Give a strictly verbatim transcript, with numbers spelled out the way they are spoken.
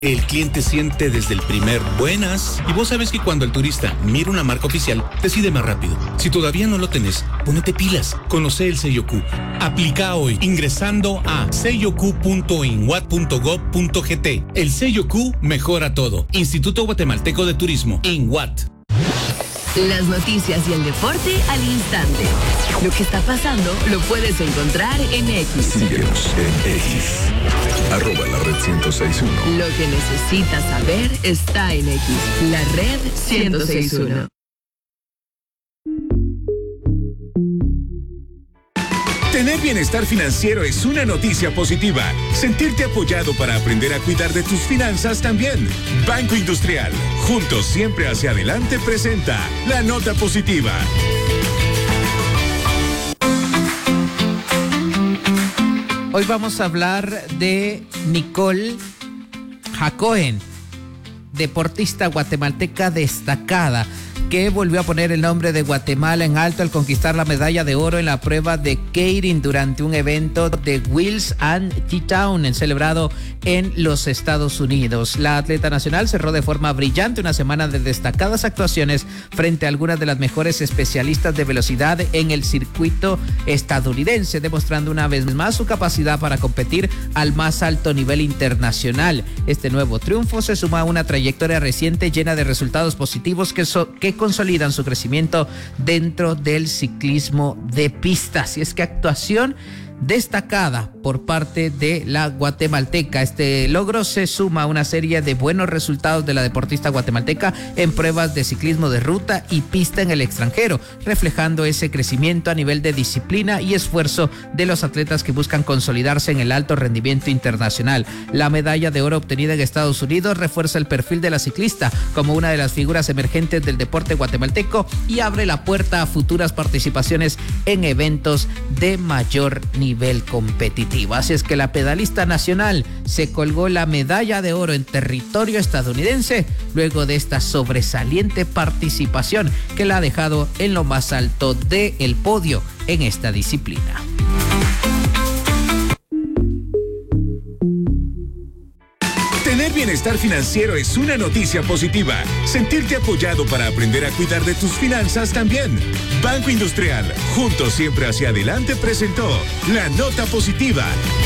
El cliente siente desde el primer buenas y vos sabes que cuando el turista mira una marca oficial, decide más rápido. Si todavía no lo tenés, ponete pilas. Conoce el sello Q. Aplica hoy ingresando a sello q punto inwat punto gov punto gt. El sello Q mejora todo. Instituto Guatemalteco de Turismo, INWAT. Las noticias y el deporte al instante. Lo que está pasando lo puedes encontrar en X. Síguenos en X. Arroba la red ciento seis punto uno. Lo que necesitas saber está en X. La red ciento seis punto uno. Tener bienestar financiero es una noticia positiva. Sentirte apoyado para aprender a cuidar de tus finanzas también. Banco Industrial, juntos siempre hacia adelante, presenta la nota positiva. Hoy vamos a hablar de Nicole Jacoen, deportista guatemalteca destacada, que volvió a poner el nombre de Guatemala en alto al conquistar la medalla de oro en la prueba de Keirin durante un evento de Wheels and T-Town celebrado en los Estados Unidos. La atleta nacional cerró de forma brillante una semana de destacadas actuaciones frente a algunas de las mejores especialistas de velocidad en el circuito estadounidense, demostrando una vez más su capacidad para competir al más alto nivel internacional. Este nuevo triunfo se suma a una trayectoria reciente llena de resultados positivos que, so, que consolidan su crecimiento dentro del ciclismo de pistas. Y es que actuación destacada por parte de la guatemalteca. Este logro se suma a una serie de buenos resultados de la deportista guatemalteca en pruebas de ciclismo de ruta y pista en el extranjero, reflejando ese crecimiento a nivel de disciplina y esfuerzo de los atletas que buscan consolidarse en el alto rendimiento internacional. La medalla de oro obtenida en Estados Unidos refuerza el perfil de la ciclista como una de las figuras emergentes del deporte guatemalteco y abre la puerta a futuras participaciones en eventos de mayor nivel. nivel competitivo. Así es que la pedalista nacional se colgó la medalla de oro en territorio estadounidense luego de esta sobresaliente participación que la ha dejado en lo más alto del podio en esta disciplina. Tener bienestar financiero es una noticia positiva. Sentirte apoyado para aprender a cuidar de tus finanzas también. Banco Industrial, juntos siempre hacia adelante, presentó la nota positiva.